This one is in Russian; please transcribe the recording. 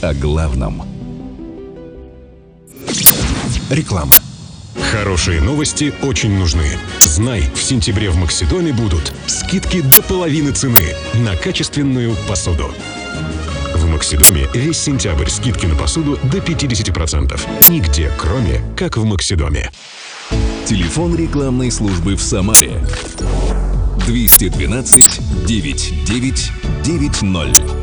о главном. Реклама. Хорошие новости очень нужны. Знай, в сентябре в Максидоме будут скидки до половины цены на качественную посуду. В Максидоме весь сентябрь скидки на посуду до 50%. Нигде, кроме как в Максидоме. Телефон рекламной службы в Самаре. 212 9990.